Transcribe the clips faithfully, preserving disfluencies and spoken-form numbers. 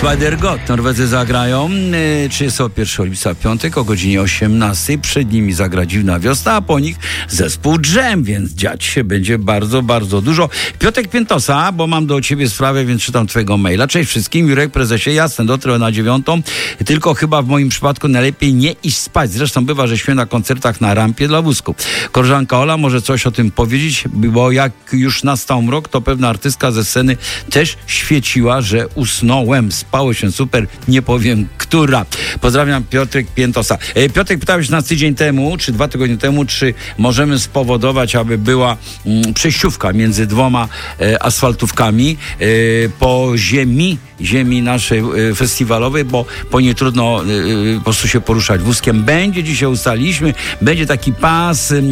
Spider-God. Norwedzy zagrają trzydziestego pierwszego lipca, piątek o godzinie osiemnastej. Przed nimi zagra Dziwna Wiosna, a po nich zespół Dżem, więc dziać się będzie bardzo, bardzo dużo. Piotrek Piętosa, bo mam do ciebie sprawę, więc czytam twojego maila. Cześć wszystkim, Jurek, prezesie, jasne, dotrę na dziewiątą, tylko chyba w moim przypadku najlepiej nie iść spać. Zresztą bywa, że śpię na koncertach na rampie dla wózków. Koleżanka Ola może coś o tym powiedzieć, bo jak już nastał mrok, to pewna artystka ze sceny też świeciła, że usnąłem. Spało się super, nie powiem, która. Pozdrawiam, Piotrek Piętosa. E, Piotrek, pytałeś nas tydzień temu, czy dwa tygodnie temu, czy możemy spowodować, aby była mm, przejściówka między dwoma e, asfaltówkami e, po ziemi, ziemi naszej e, festiwalowej, bo po niej trudno e, po prostu się poruszać wózkiem. Będzie, dzisiaj ustaliliśmy, będzie taki pas e,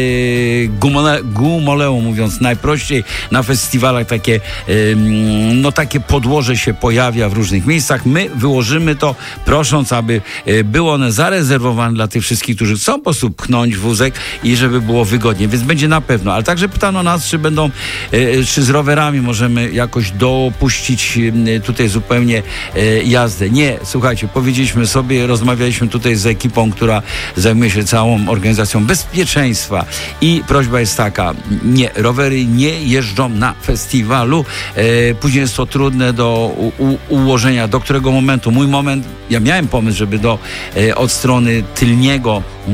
gumole, gumoleum, mówiąc najprościej, na festiwalach takie, e, no takie podłoże się pojawia w różnych miejscach. My wyłożymy to, prosząc, aby było one zarezerwowane dla tych wszystkich, którzy chcą po prostu pchnąć wózek i żeby było wygodnie, więc będzie na pewno. Ale także pytano nas, czy będą, czy z rowerami możemy jakoś dopuścić tutaj zupełnie jazdę. Nie, słuchajcie, powiedzieliśmy sobie, rozmawialiśmy tutaj z ekipą, która zajmuje się całą organizacją bezpieczeństwa i prośba jest taka, nie, rowery nie jeżdżą na festiwalu. Później jest to trudne do u, ułożenia, do którego momentu. Mój moment, ja miałem pomysł, żeby do e, od strony tylniego e,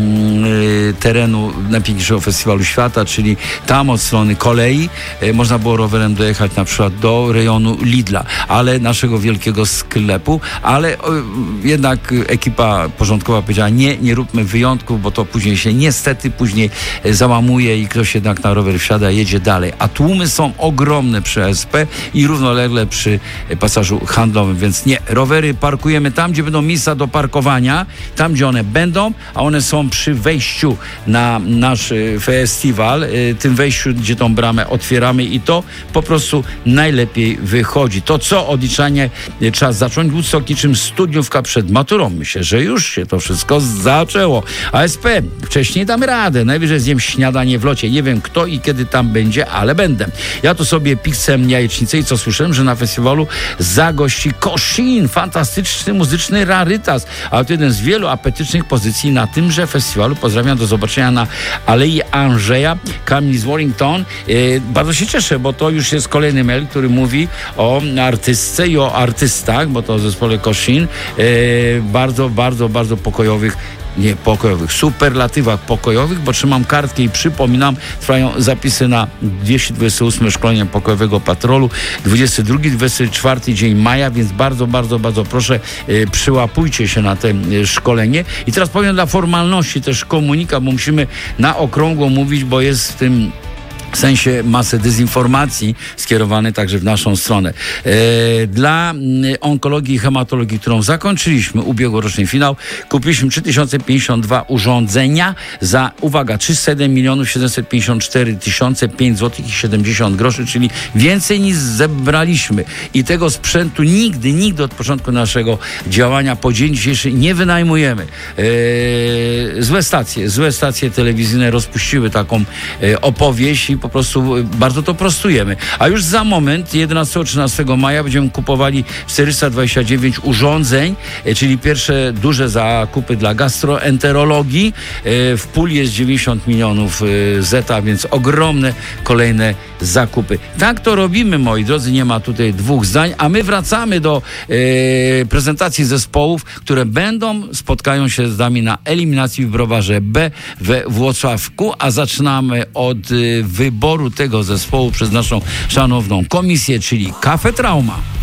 terenu najpiękniejszego festiwalu świata, czyli tam od strony kolei, e, można było rowerem dojechać na przykład do rejonu Lidla, ale naszego wielkiego sklepu, ale e, jednak ekipa porządkowa powiedziała, nie, nie róbmy wyjątków, bo to później się niestety później e, załamuje i ktoś jednak na rower wsiada i jedzie dalej. A tłumy są ogromne przy A S P i równolegle przy e, pasażu handlowym, więc nie, rowery parkujemy tam, gdzie będą miejsca do parkowania, tam, gdzie one będą, a one są przy wejściu na nasz festiwal, tym wejściu, gdzie tą bramę otwieramy i to po prostu najlepiej wychodzi. To co? Odliczanie czas zacząć. Woodstock niczym studniówka przed maturą. Myślę, że już się to wszystko zaczęło. A S P, wcześniej damy radę. Najwyżej zjem śniadanie w locie. Nie wiem kto i kiedy tam będzie, ale będę. Ja tu sobie pizzę jajecznicę i co słyszałem, że na festiwalu zagości Koszin. Fantastyczny muzyczny rarytas, ale to jeden z wielu apetycznych pozycji na tymże festiwalu. Pozdrawiam, do zobaczenia na Alei Andrzeja, Kamil z Warrington. E, bardzo się cieszę, bo to już jest kolejny mail, który mówi o artystce i o artystach, bo to w zespole Koszin. E, bardzo, bardzo, bardzo pokojowych nie pokojowych, superlatywach pokojowych, bo trzymam kartkę i przypominam, trwają zapisy na dwieście dwudzieste ósme szkolenie pokojowego patrolu, dwudziesty drugi dwudziesty czwarty dzień maja, więc bardzo, bardzo, bardzo proszę, e, przyłapujcie się na to e, szkolenie. I teraz powiem dla formalności też komunikat, bo musimy na okrągło mówić, bo jest w tym w sensie masę dezinformacji skierowany także w naszą stronę. E, dla onkologii i hematologii, którą zakończyliśmy, ubiegłoroczny finał, kupiliśmy trzy tysiące pięćdziesiąt dwa urządzenia za, uwaga, trzysta jeden milionów siedemset pięćdziesiąt cztery tysiące pięć złotych i siedemdziesiąt groszy, czyli więcej niż zebraliśmy. I tego sprzętu nigdy, nigdy od początku naszego działania po dzień dzisiejszy nie wynajmujemy. E, złe stacje, złe stacje telewizyjne rozpuściły taką e, opowieść i po prostu bardzo to prostujemy. A już za moment, jedenastego trzynastego maja, będziemy kupowali czterysta dwadzieścia dziewięć urządzeń, czyli pierwsze duże zakupy dla gastroenterologii. W puli jest dziewięćdziesiąt milionów zeta, więc ogromne kolejne zakupy. Tak to robimy, moi drodzy, nie ma tutaj dwóch zdań, a my wracamy do e, prezentacji zespołów, które będą, spotkają się z nami na eliminacji w Browarze B we Włocławku, a zaczynamy od e, wyboru tego zespołu przez naszą szanowną komisję, czyli Cafe Trauma.